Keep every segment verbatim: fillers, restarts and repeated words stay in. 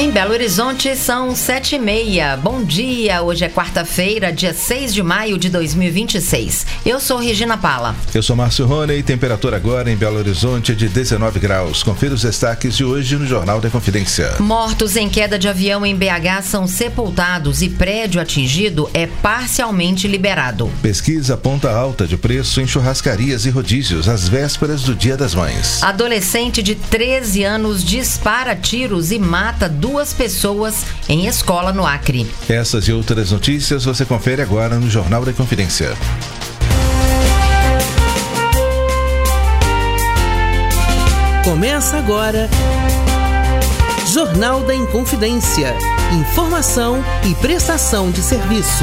Em Belo Horizonte são sete e meia. Bom dia, hoje é quarta-feira, dia seis de maio de dois mil e vinte e seis. Eu sou Regina Pala. Eu sou Márcio Rony, temperatura agora em Belo Horizonte de dezenove graus. Confira os destaques de hoje no Jornal da Confidência. Mortos em queda de avião em B H são sepultados e prédio atingido é parcialmente liberado. Pesquisa aponta alta de preço em churrascarias e rodízios às vésperas do Dia das Mães. Adolescente de treze anos dispara tiros e mata duas duas pessoas em escola no Acre. Essas e outras notícias você confere agora no Jornal da Confidência. Começa agora Jornal da Inconfidência. Informação e prestação de serviço.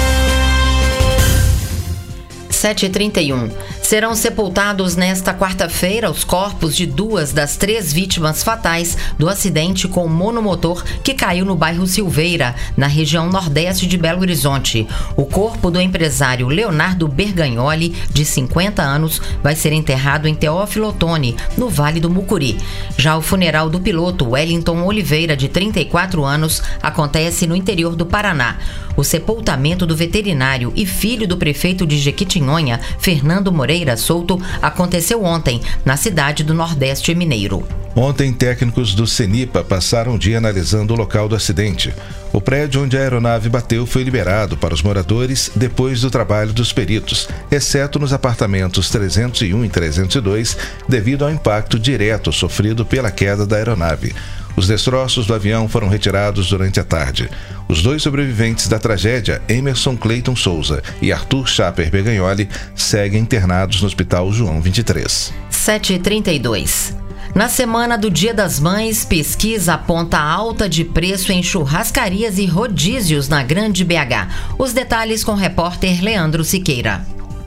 sete e trinta e um. Serão sepultados nesta quarta-feira os corpos de duas das três vítimas fatais do acidente com o monomotor que caiu no bairro Silveira, na região nordeste de Belo Horizonte. O corpo do empresário Leonardo Bergagnoli, de cinquenta anos, vai ser enterrado em Teófilo Otoni, no Vale do Mucuri. Já o funeral do piloto Wellington Oliveira, de trinta e quatro anos, acontece no interior do Paraná. O sepultamento do veterinário e filho do prefeito de Jequitinhonha, Fernando Moreira Souto, aconteceu ontem, na cidade do Nordeste Mineiro. Ontem, técnicos do CENIPA passaram o dia analisando o local do acidente. O prédio onde a aeronave bateu foi liberado para os moradores depois do trabalho dos peritos, exceto nos apartamentos trezentos e um e trezentos e dois, devido ao impacto direto sofrido pela queda da aeronave. Os destroços do avião foram retirados durante a tarde. Os dois sobreviventes da tragédia, Emerson Cleiton Souza e Arthur Chaper Bergagnoli, seguem internados no Hospital João vinte e três. sete e trinta e dois. Na semana do Dia das Mães, pesquisa aponta alta de preço em churrascarias e rodízios na Grande B H. Os detalhes com o repórter Leandro Siqueira.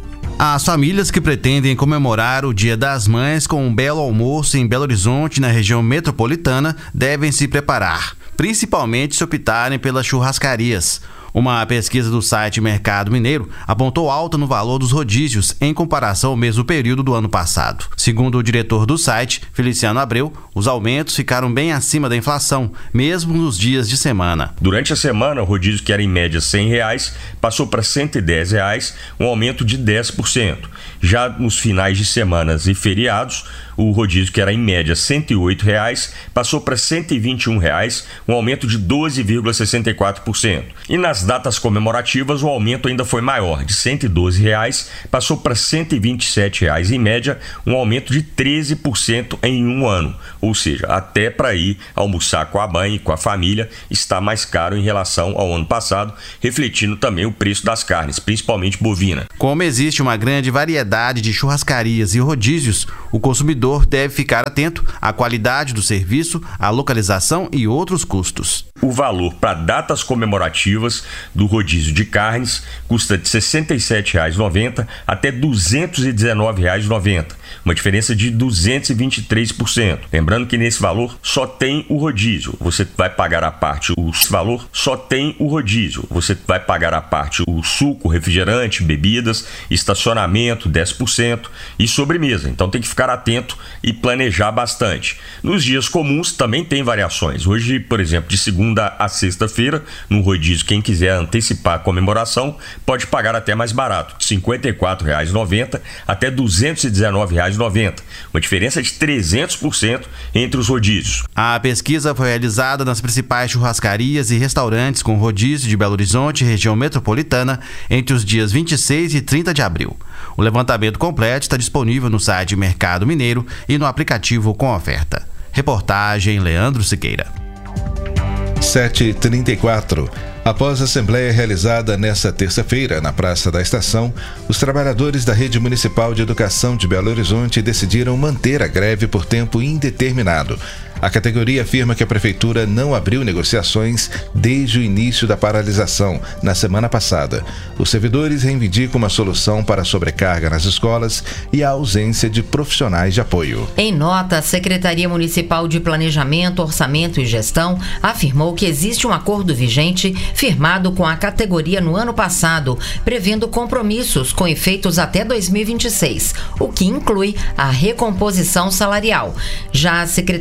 As famílias que pretendem comemorar o Dia das Mães com um belo almoço em Belo Horizonte, na região metropolitana, devem se preparar, principalmente se optarem pelas churrascarias. Uma pesquisa do site Mercado Mineiro apontou alta no valor dos rodízios em comparação ao mesmo período do ano passado. Segundo o diretor do site, Feliciano Abreu, os aumentos ficaram bem acima da inflação, mesmo nos dias de semana. Durante a semana, o rodízio, que era em média cem reais, passou para cento e dez reais, um aumento de dez por cento. Já nos finais de semanas e feriados, o rodízio, que era em média cento e oito reais, passou para cento e vinte e um reais, um aumento de doze vírgula sessenta e quatro por cento. E nas datas comemorativas, o aumento ainda foi maior, de cento e doze reais, passou para cento e vinte e sete reais em média, um aumento de treze por cento em um ano. Ou seja, até para ir almoçar com a mãe e com a família está mais caro em relação ao ano passado, refletindo também o preço das carnes, principalmente bovina. Como existe uma grande variedade de churrascarias e rodízios, o consumidor deve ficar atento à qualidade do serviço, à localização e outros custos. O valor para datas comemorativas do rodízio de carnes custa de sessenta e sete reais e noventa centavos até duzentos e dezenove reais e noventa centavos, uma diferença de duzentos e vinte e três por cento. Lembrando que nesse valor só tem o rodízio. Você vai pagar a parte o valor só tem o rodízio. Você vai pagar a parte o suco, refrigerante, bebidas, estacionamento dez por cento e sobremesa. Então tem que ficar atento e planejar bastante. Nos dias comuns também tem variações. Hoje, por exemplo, de segunda a sexta-feira, no rodízio, quem quiser antecipar a comemoração pode pagar até mais barato, de cinquenta e quatro reais e noventa centavos até duzentos e dezenove reais e noventa centavos, uma diferença de trezentos por cento entre os rodízios. A pesquisa foi realizada nas principais churrascarias e restaurantes com rodízio de Belo Horizonte e região metropolitana entre os dias vinte e seis e trinta de abril. O levantamento completo está disponível no site Mercado Mineiro e no aplicativo com oferta. Reportagem Leandro Siqueira. sete e trinta e quatro. Após a assembleia realizada nesta terça-feira na Praça da Estação, os trabalhadores da Rede Municipal de Educação de Belo Horizonte decidiram manter a greve por tempo indeterminado. A categoria afirma que a Prefeitura não abriu negociações desde o início da paralisação, na semana passada. Os servidores reivindicam uma solução para a sobrecarga nas escolas e a ausência de profissionais de apoio. Em nota, a Secretaria Municipal de Planejamento, Orçamento e Gestão afirmou que existe um acordo vigente firmado com a categoria no ano passado, prevendo compromissos com efeitos até dois mil e vinte e seis, o que inclui a recomposição salarial. Já a Secretaria Municipal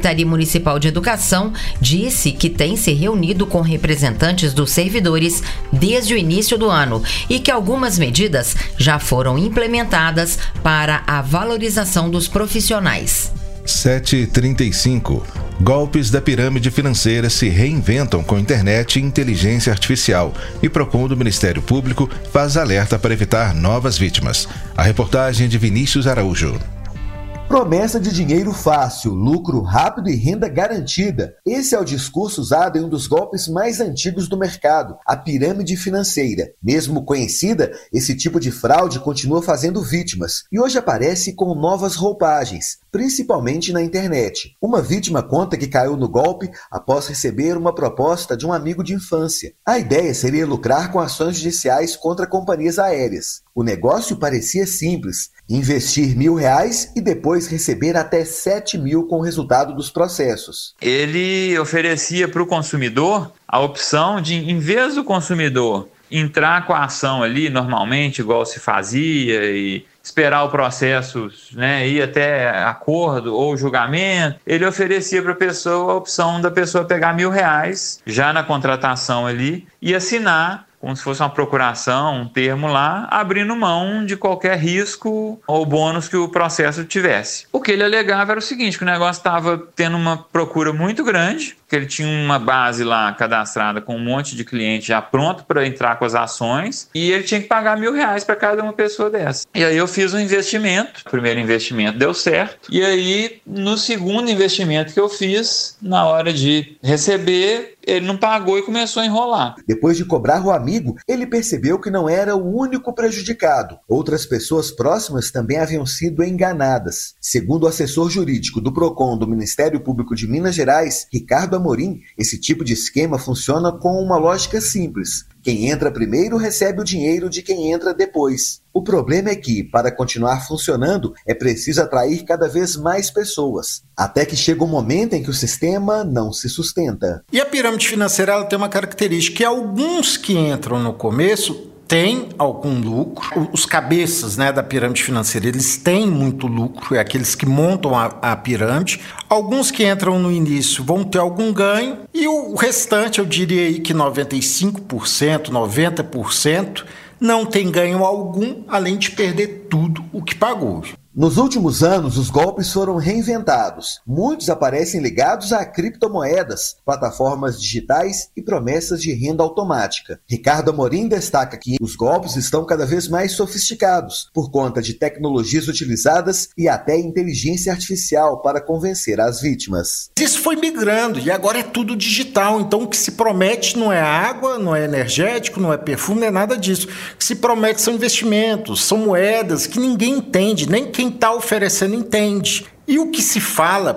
Municipal de Educação disse que tem se reunido com representantes dos servidores desde o início do ano e que algumas medidas já foram implementadas para a valorização dos profissionais. sete e trinta e cinco. Golpes da pirâmide financeira se reinventam com internet e inteligência artificial e Procon do Ministério Público faz alerta para evitar novas vítimas. A reportagem de Vinícius Araújo. Promessa de dinheiro fácil, lucro rápido e renda garantida. Esse é o discurso usado em um dos golpes mais antigos do mercado, a pirâmide financeira. Mesmo conhecida, esse tipo de fraude continua fazendo vítimas e hoje aparece com novas roupagens, principalmente na internet. Uma vítima conta que caiu no golpe após receber uma proposta de um amigo de infância. A ideia seria lucrar com ações judiciais contra companhias aéreas. O negócio parecia simples, investir mil reais e depois receber até sete mil com o resultado dos processos. Ele oferecia para o consumidor a opção de, em vez do consumidor entrar com a ação ali normalmente, igual se fazia, e esperar o processo, né, ir até acordo ou julgamento, ele oferecia para a pessoa a opção da pessoa pegar mil reais já na contratação ali e assinar como se fosse uma procuração, um termo lá, abrindo mão de qualquer risco ou bônus que o processo tivesse. O que ele alegava era o seguinte, que o negócio estava tendo uma procura muito grande, que ele tinha uma base lá cadastrada com um monte de clientes já pronto para entrar com as ações e ele tinha que pagar mil reais para cada uma pessoa dessa. E aí eu fiz um investimento, o primeiro investimento deu certo, e aí no segundo investimento que eu fiz, na hora de receber, ele não pagou e começou a enrolar. Depois de cobrar o amigo, ele percebeu que não era o único prejudicado. Outras pessoas próximas também haviam sido enganadas. Segundo o assessor jurídico do Procon do Ministério Público de Minas Gerais, Ricardo Amorim, esse tipo de esquema funciona com uma lógica simples. Quem entra primeiro recebe o dinheiro de quem entra depois. O problema é que, para continuar funcionando, é preciso atrair cada vez mais pessoas, até que chega um momento em que o sistema não se sustenta. E a pirâmide financeira ela tem uma característica, que alguns que entram no começo têm algum lucro. Os cabeças, né, da pirâmide financeira, eles têm muito lucro, é aqueles que montam a, a pirâmide. Alguns que entram no início vão ter algum ganho e o restante, eu diria aí que noventa e cinco por cento, noventa por cento não tem ganho algum, além de perder tudo o que pagou. Nos últimos anos, os golpes foram reinventados. Muitos aparecem ligados a criptomoedas, plataformas digitais e promessas de renda automática. Ricardo Amorim destaca que os golpes estão cada vez mais sofisticados, por conta de tecnologias utilizadas e até inteligência artificial para convencer as vítimas. Isso foi migrando e agora é tudo digital, então o que se promete não é água, não é energético, não é perfume, não é nada disso. O que se promete são investimentos, são moedas que ninguém entende, nem quem está oferecendo entende. E o que se fala,